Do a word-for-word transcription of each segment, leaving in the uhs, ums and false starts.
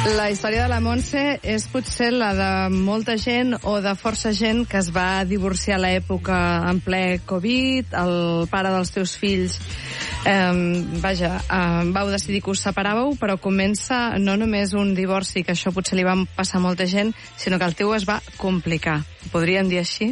La història de la Montse és potser la de molta gent o de força gent que es va divorciar a l'època en ple Covid, el pare dels teus fills, eh, vaja, eh, vau decidir que us separàveu, però comença no només un divorci, que això potser li va passar a molta gent, sinó que el teu es va complicar. Podríem dir així?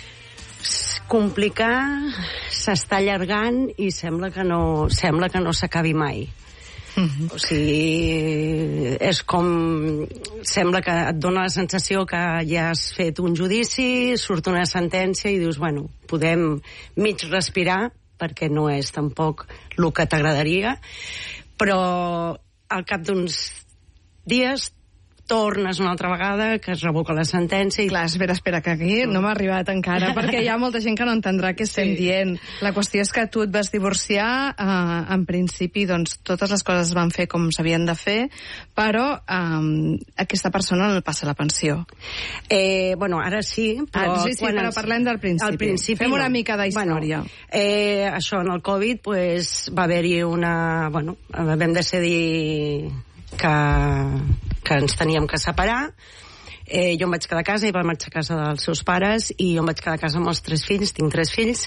Complicar, s'està allargant i sembla que no, sembla que no s'acabi mai. Uh-huh. O sigui, és com... Sembla que et dona la sensació que ja has fet un judici, surt una sentència i dius, bueno, podem mig respirar, perquè no és tampoc el que t'agradaria, però al cap d'uns dies tornes una altra vegada, que es revoca la sentència... I... Clar, espera, espera, que aquí no m'ha arribat encara, perquè hi ha molta gent que no entendrà què estem sí. dient. La qüestió és que tu et vas divorciar, eh, en principi, doncs, totes les coses es van fer com s'havien de fer, però eh, aquesta persona no li passa la pensió. Eh, bueno, ara sí, però... Ah, sí, sí, però ens... parlem del principi. Al principi Fem una no. mica d'història. Bueno, eh, això, en el Covid, pues, va haver-hi una... Bueno, vam decidir que, que ens teníem que separar. Eh, jo em vaig quedar a casa, i va marxar a casa dels seus pares, i jo em vaig quedar a casa amb els tres fills, tinc tres fills,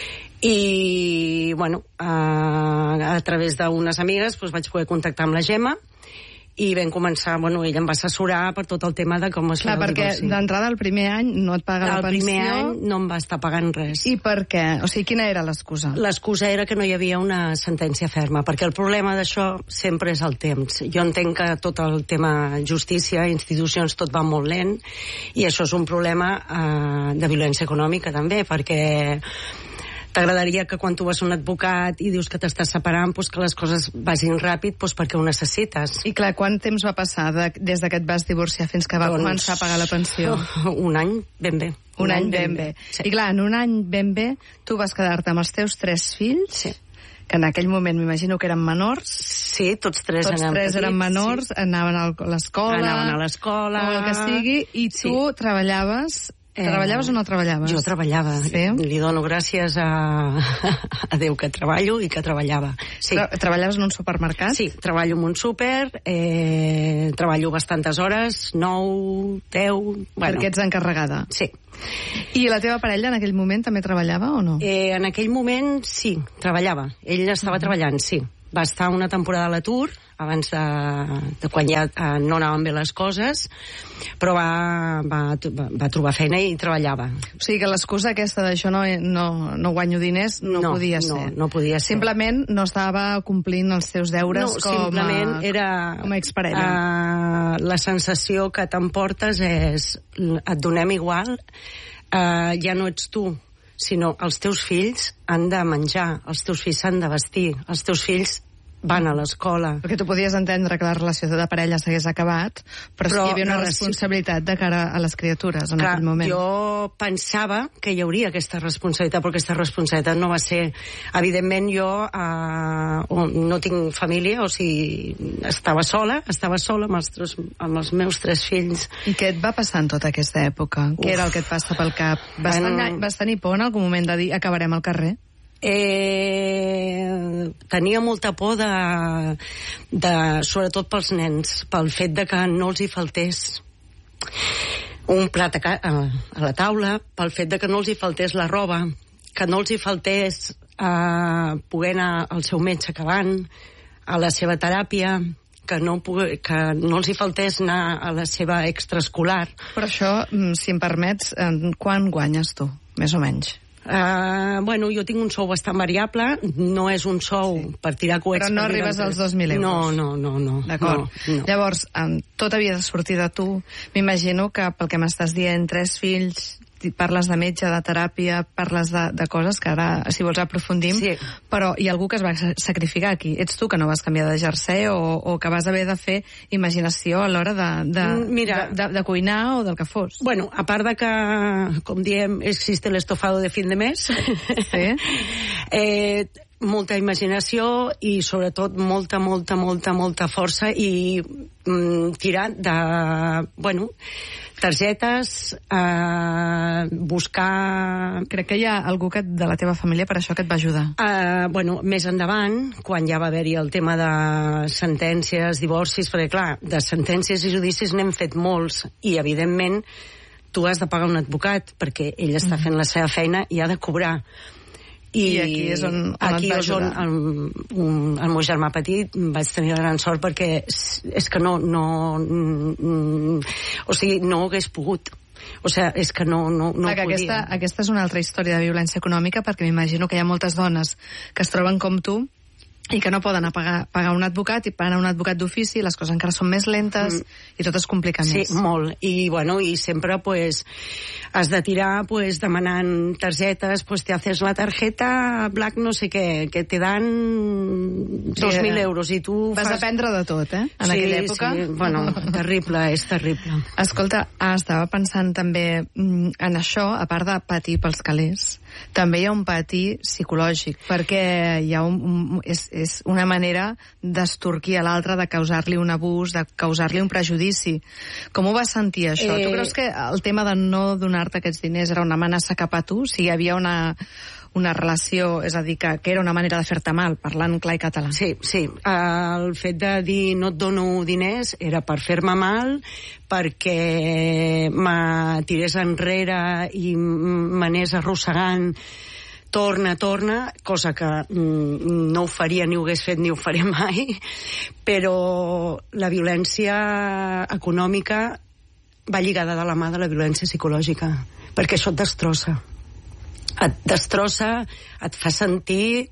i, bueno, a, a través d'unes amigues doncs, vaig poder contactar amb la Gemma, i vam començar, bueno, ella em va assessorar per tot el tema de com es feia el divorci. Perquè d'entrada el primer any no et paga la pensió. El primer any no em va estar pagant res. I per què? O sigui, quina era l'excusa? L'excusa era que no hi havia una sentència ferma, perquè el problema d'això sempre és el temps. Jo entenc que tot el tema justícia, institucions, tot va molt lent, i això és un problema eh, de violència econòmica també, perquè t'agradaria que quan tu vas a un advocat i dius que t'estàs separant, doncs que les coses vagin ràpid, doncs perquè ho necessites. I clar, quant temps va passar de, des que et vas divorciar fins que va doncs, començar a pagar la pensió? Un any ben bé. Un, un any, any ben bé. bé. Sí. I clar, en un any ben bé, tu vas quedar-te amb els teus tres fills, sí. que en aquell moment m'imagino que eren menors. Sí, tots tres, tots eren, tres petits, eren menors, sí. anaven a l'escola, anaven a l'escola, o el que sigui, i tu sí. treballaves... Treballaves o no treballaves? Jo treballava. Sí? Li dono gràcies a, a Déu que treballo i que treballava. Sí. Tra treballaves en un supermercat? Sí, treballo en un súper, eh, treballo bastantes hores, nou, deu... Bueno. Perquè ets encarregada? Sí. I la teva parella en aquell moment també treballava o no? Eh, en aquell moment sí, treballava. Ell estava uh-huh. treballant, sí. Va estar una temporada a l'atur, abans de, de quan ja eh, no anaven bé les coses, però va, va, va trobar feina i treballava. O sigui que l'excusa aquesta d'això no, no, no guanyo diners no, no podia ser. No, no podia ser. Simplement no estava complint els seus deures no, com, simplement a, era, com a exparella. Uh, la sensació que t'emportes és et donem igual, uh, ja no ets tu, sinó els teus fills han de menjar, els teus fills s'han de vestir, els teus fills van a l'escola. Perquè tu podies entendre que la relació de parella s'hagués acabat, però, però sí hi havia una responsabilitat de cara a les criatures en Clar, aquell moment. Jo pensava que hi hauria aquesta responsabilitat, però aquesta responsabilitat no va ser. Evidentment jo eh, no tinc família, o sigui, estava sola, estava sola amb els, tres, amb els meus tres fills. I què et va passar en tota aquesta època? Uf. Què era el que et passa pel cap? Vas, en... tenir, vas tenir por en algun moment de dir acabarem al carrer? Eh, tenia molta por de, de, sobretot pels nens, pel fet de que no els hi faltés un plat a, a, a la taula, pel fet de que no els hi faltés la roba, que no els hi faltés eh, poder anar al seu metge acabant, a la seva teràpia, que no, pugui, que no els hi faltés anar a la seva extraescolar. Però això, si em permets, quan guanyes tu, més o menys? Uh, bueno, jo tinc un sou bastant variable, no és un sou sí. per tirar coets... Però no arribes als dos mil euros. No, no, no. no D'acord. No, no. Llavors, um, tot havia de sortir de tu. M'imagino que, pel que m'estàs dient, tres fills, parles de metge, de teràpia, parles de, de coses que ara, si vols, aprofundim, sí. però hi ha algú que es va sacrificar aquí. Ets tu que no vas canviar de jersei o, o que vas haver de fer imaginació a l'hora de, de, Mira, de, de, de cuinar o del que fos. Bueno, a part de que, com diem, existe el estofado de fin de mes, sí. eh, molta imaginació i sobretot molta, molta, molta, molta força i mm, tirar de, bueno, targetes, eh, buscar... Crec que hi ha algú que, de la teva família per això que et va ajudar. Eh, bueno, més endavant, quan ja va haver-hi el tema de sentències, divorcis, perquè clar, de sentències i judicis n'hem fet molts i evidentment tu has de pagar un advocat perquè ell està fent la seva feina i ha de cobrar. I, I aquí és on, on aquí et va és on ajudar. el, un, el meu germà petit vaig tenir la gran sort perquè és que no, no, no o sigui, no hagués pogut. O sigui, és que no, no, no Clar, que podia. aquesta, aquesta és una altra història de violència econòmica, perquè m'imagino que hi ha moltes dones que es troben com tu i que no poden pagar, pagar un advocat i pagar un advocat d'ofici, les coses encara són més lentes mm. i tot es complica sí, més. Sí, molt. I, bueno, i sempre pues, has de tirar pues, demanant targetes, pues te haces la tarjeta black no sé què, que te dan dos sí, mil euros i tu vas fas... aprendre de tot, eh? En sí, aquella època. Sí, bueno, terrible, és terrible. Escolta, ah, estava pensant també mm, en això, a part de patir pels calés, també hi ha un patir psicològic, perquè hi ha un, un, és, és una manera d'estorquir a l'altre, de causar-li un abús, de causar-li un prejudici. Com ho vas sentir, això? Eh... Tu creus que el tema de no donar-te aquests diners era una amenaça cap a tu? Si hi havia una, una relació, és a dir, que, que era una manera de fer-te mal, parlant clar i català? Sí, sí. El fet de dir no et dono diners era per fer-me mal, perquè me tirés enrere i m'anés arrossegant torna, torna, cosa que mm, no ho faria ni ho hagués fet ni ho faré mai, però la violència econòmica va lligada de la mà de la violència psicològica, perquè això et destrossa. Et destrossa, et fa sentir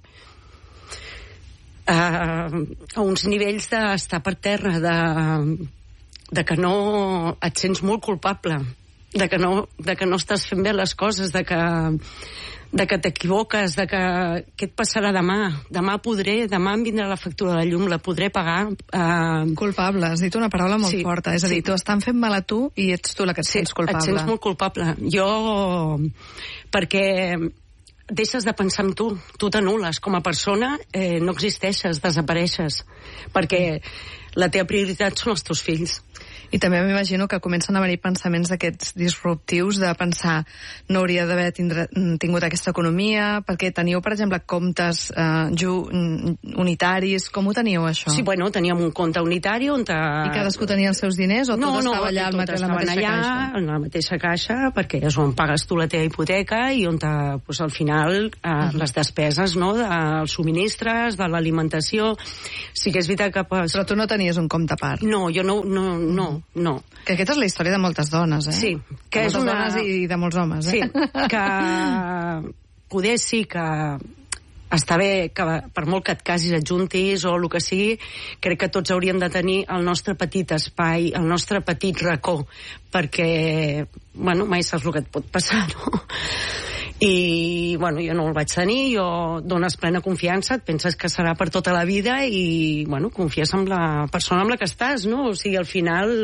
uh, a uns nivells d'estar per terra, de, de que no et sents molt culpable, de que no, de que no estàs fent bé les coses, de que de que t'equivoques, de que què et passarà demà? Demà podré, demà em vindrà la factura de llum, la podré pagar. Eh... Culpable, has dit una paraula molt sí, forta. És a dir, sí. t'ho estan fent mal a tu i ets tu la que et sí, sents culpable. et sents molt culpable. Jo, perquè deixes de pensar en tu, tu t'anules. Com a persona eh, no existeixes, desapareixes, perquè la teva prioritat són els teus fills. I també m'imagino que comencen a venir pensaments d'aquests disruptius, de pensar no hauria d'haver tingut aquesta economia, perquè teniu, per exemple, comptes eh, ju, unitaris, com ho teníeu, això? Sí, bueno, teníem un compte unitari on... Te... I cadascú tenia els seus diners o no, tot no, estava allà al mateix, la mateixa allà, caixa? en la mateixa caixa, perquè és on pagues tu la teva hipoteca i on te, pues, al final eh, uh-huh. les despeses, no?, dels subministres, de l'alimentació. Sí que és veritat que... Pues... Però tu no tenies un compte a part? No, jo no, no, no. No. Que aquesta és la història de moltes dones, eh? Sí. Que de és moltes una... dones i de molts homes, eh? Sí, que poder sí que està bé que per molt que et casis, et juntis o el que sigui, crec que tots hauríem de tenir el nostre petit espai, el nostre petit racó, perquè, bueno, mai saps el que et pot passar, no? I, bueno, jo no el vaig tenir, jo dones plena confiança, et penses que serà per tota la vida i, bueno, confies en la persona amb la que estàs, no? O sigui, al final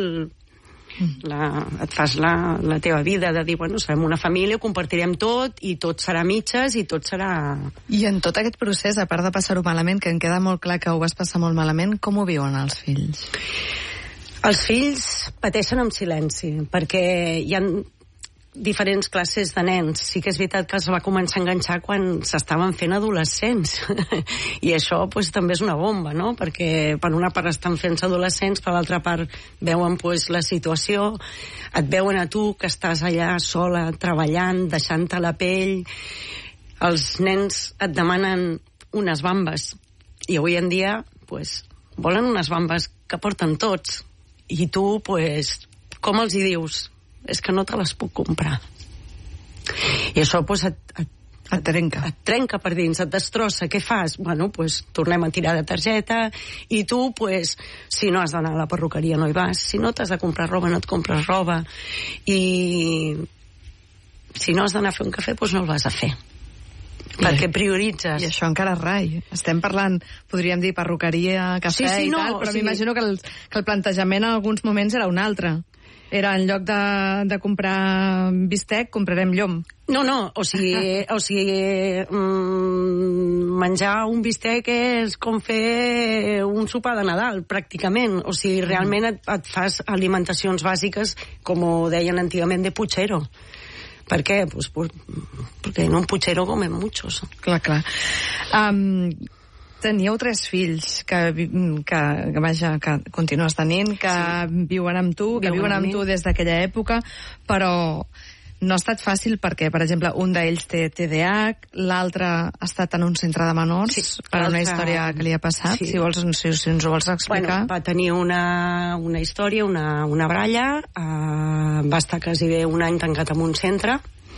la, et fas la, la teva vida de dir, bueno, serem una família, ho compartirem tot i tot serà mitges i tot serà... I en tot aquest procés, a part de passar-ho malament, que em queda molt clar que ho vas passar molt malament, com ho viuen els fills? Els fills pateixen en silenci, perquè hi ha diferents classes de nens. Sí que és veritat que es va començar a enganxar quan s'estaven fent adolescents. I això pues, també és una bomba, no? Perquè per una part estan fent adolescents, per l'altra part veuen pues, la situació, et veuen a tu que estàs allà sola, treballant, deixant-te la pell. Els nens et demanen unes bambes. I avui en dia pues, volen unes bambes que porten tots. I tu, pues, com els hi dius? És que no te les puc comprar. I això pues, et, et, et trenca. Et trenca per dins, et destrossa. Què fas? Bueno, pues, tornem a tirar de targeta i tu, pues, si no has d'anar a la perruqueria no hi vas, si no t'has de comprar roba no et compres roba i si no has d'anar a fer un cafè pues no el vas a fer. Perquè prioritzes. I això encara rai. Estem parlant, podríem dir, perruqueria, cafè sí, sí, i no, tal, però o sigui... m'imagino que el, que el plantejament en alguns moments era un altre. Era en lloc de, de comprar bistec, comprarem llom. No, no, o sigui, o sigui mmm, menjar un bistec és com fer un sopar de Nadal, pràcticament. O sigui, realment et, et fas alimentacions bàsiques, com ho deien antigament, de puchero. Per què? Pues, pues, perquè en un puchero comen muchos. Clar, clar. Um, teníeu tres fills que, que, que, vaja, que continues tenint, que sí. viuen amb tu, que viuen, viuen amb tu des d'aquella època, però no ha estat fàcil perquè, per exemple, un d'ells té T D A H, l'altre ha estat en un centre de menors, sí, per una història que li ha passat, sí. si, vols, si, si ens ho vols explicar. Bueno, va tenir una, una història, una, una bralla, eh, va estar quasi bé un any tancat en un centre,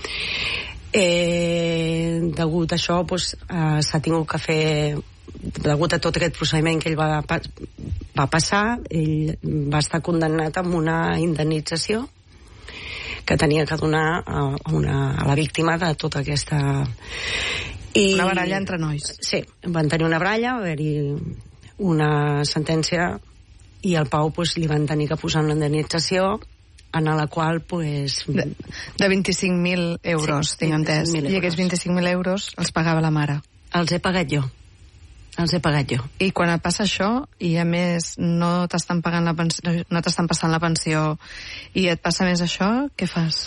eh, degut a això doncs, eh, s'ha tingut que fer, degut a tot aquest procediment que ell va, va passar, ell va estar condemnat amb una indemnització que tenia que donar a, una, a la víctima de tota aquesta... I, una baralla entre nois. Sí, van tenir una baralla, va haver-hi una sentència i al Pau pues, li van tenir que posar una indemnització en la qual... Pues, de, de vint-i-cinc mil euros, sí, tinc entès. I aquests vint-i-cinc mil euros els pagava la mare. Els he pagat jo. Els he pagat jo. I quan et passa això, i a més no t'estan pagant la pensió, no t'estan passant la pensió, i et passa més això, què fas?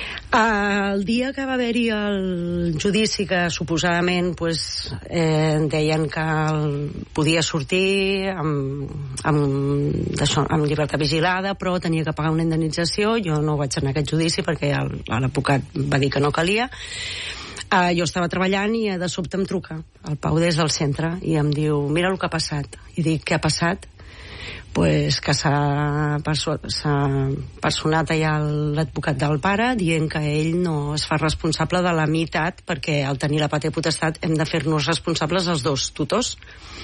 El dia que va haver-hi el judici, que suposadament pues, eh, deien que el podia sortir amb, amb, amb llibertat vigilada, però tenia que pagar una indemnització, jo no vaig anar a aquest judici perquè l'advocat va dir que no calia. Uh, jo estava treballant i de sobte em truca el Pau des del centre i em diu, mira el que ha passat. I dic, què ha passat? Pues que s'ha perso personat allà l'advocat del pare dient que ell no es fa responsable de la meitat perquè al tenir la patria potestat hem de fer-nos responsables els dos tutors.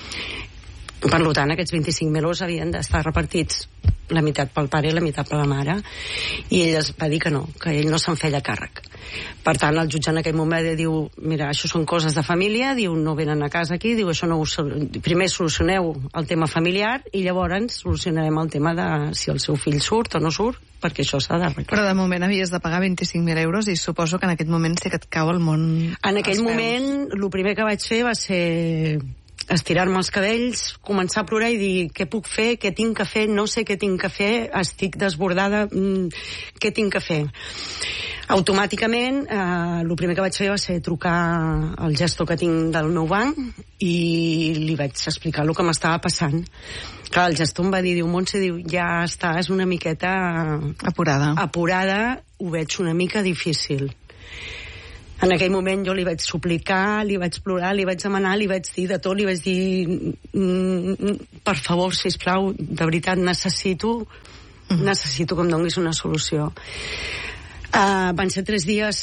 Per tant, aquests vint-i-cinc mil euros havien d'estar repartits la meitat pel pare i la meitat per la mare, i ell es va dir que no, que ell no se'n feia càrrec. Per tant, el jutge en aquell moment diu, mira, això són coses de família, diu, no venen a casa aquí, diu, això no ho... primer solucioneu el tema familiar i llavors solucionarem el tema de si el seu fill surt o no surt, perquè això s'ha d'arreglar. Però de moment havies de pagar vint-i-cinc mil euros i suposo que en aquest moment sí que et cau el món. En aquell moment, el primer que vaig fer va ser estirar-me els cabells, començar a plorar i dir què puc fer, què tinc que fer, no sé què tinc que fer, estic desbordada, mm, què tinc que fer. Automàticament, eh, el primer que vaig fer va ser trucar al gestor que tinc del meu banc i li vaig explicar el que m'estava passant. Clar, el gestor em va dir, diu, Montse, diu, ja estàs una miqueta apurada. apurada, ho veig una mica difícil. En aquell moment jo li vaig suplicar, li vaig plorar, li vaig demanar, li vaig dir de tot, li vaig dir mm, per favor, sisplau, de veritat necessito mm. necessito que em donis una solució. Uh, van ser tres dies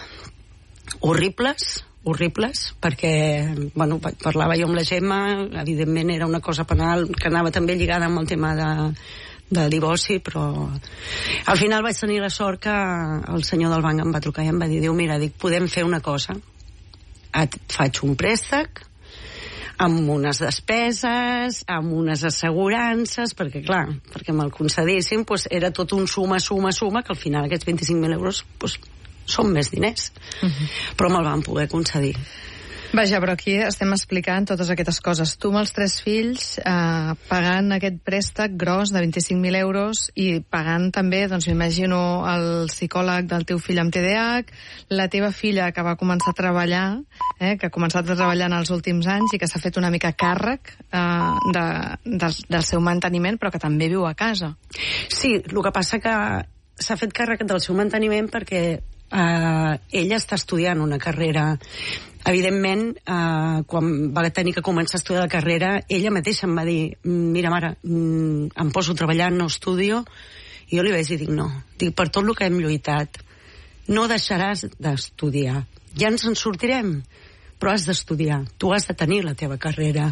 horribles, horribles, perquè, bueno, parlava jo amb la Gemma, evidentment era una cosa penal que anava també lligada amb el tema de de divorci, però al final vaig tenir la sort que el senyor del banc em va trucar i em va dir, diu, mira, dic, podem fer una cosa, et faig un préstec amb unes despeses, amb unes assegurances, perquè clar, perquè me'l concedissin, doncs era tot un suma, suma, suma, que al final aquests vint-i-cinc mil euros doncs, són més diners, uh-huh. però me'l van poder concedir. Vaja, però aquí estem explicant totes aquestes coses. Tu amb els tres fills, eh, pagant aquest préstec gros de vint-i-cinc mil euros i pagant també, doncs m'imagino, el psicòleg del teu fill amb T D A H, la teva filla que va començar a treballar, eh, que ha començat a treballar en els últims anys i que s'ha fet una mica càrrec eh, de, del, del seu manteniment, però que també viu a casa. Sí, el que passa que s'ha fet càrrec del seu manteniment perquè eh, ella està estudiant una carrera. Evidentment, eh, quan va tenir que començar a estudiar la carrera, ella mateixa em va dir, mira, mare, em poso a treballar, no estudio, i jo li vaig dir, dic, no, dic, per tot el que hem lluitat, no deixaràs d'estudiar, ja ens en sortirem, però has d'estudiar, tu has de tenir la teva carrera.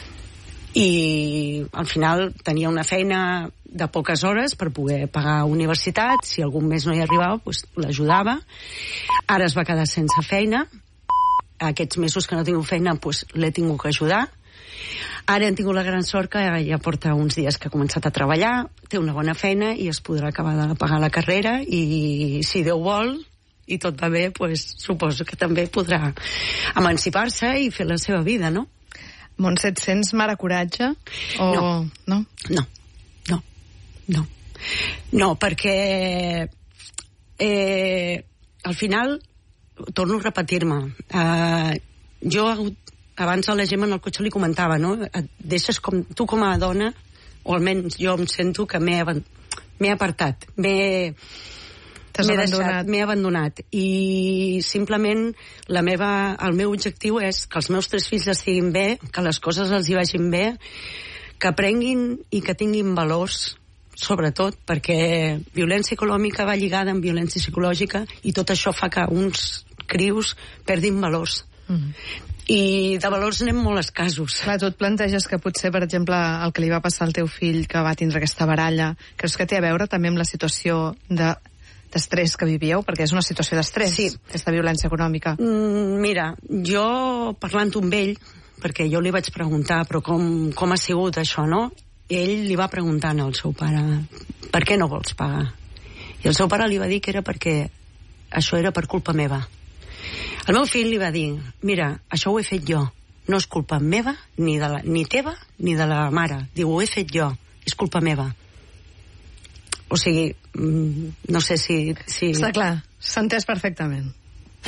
I al final tenia una feina de poques hores per poder pagar universitat, si algun mes no hi arribava, doncs l'ajudava. Ara es va quedar sense feina, aquests mesos que no tinc feina doncs l'he tingut que ajudar, Ara hem tingut la gran sort que ja porta uns dies que ha començat a treballar, té una bona feina i es podrà acabar de pagar la carrera i si Déu vol i tot va bé, pues, suposo que també podrà emancipar-se i fer la seva vida, no? Montse, et sents mare coratge? O... No. No? No, no, no. No, perquè eh, al final torno a repetir-me. Uh, jo abans a la Gemma en el cotxe li comentava, no? Et deixes com tu com a dona, o almenys jo em sento que m'he m'he apartat, m'he m'he deixat, m'he abandonat i simplement la meva, el meu objectiu és que els meus tres fills estiguin bé, que les coses els hi vagin bé, que aprenguin i que tinguin valors, sobretot perquè violència econòmica va lligada amb violència psicològica i tot això fa que uns crius perdin valors. Mm-hmm. I de valors anem molt escassos. Clar, tu et planteges que potser, per exemple, el que li va passar al teu fill, que va tindre aquesta baralla, creus que té a veure també amb la situació de d'estrès que vivíeu? Perquè és una situació d'estrès, sí. Aquesta violència econòmica. Mm, mira, jo parlant amb ell, perquè jo li vaig preguntar però com, com ha sigut això, no? Ell li va preguntar al seu pare per què no vols pagar? I el seu pare li va dir que era perquè això era per culpa meva. El meu fill li va dir, mira, això ho he fet jo, no és culpa meva, ni, de la, ni teva, ni de la mare. Diu, ho he fet jo, és culpa meva. O sigui, no sé si... si... Està clar, s'ha entès perfectament.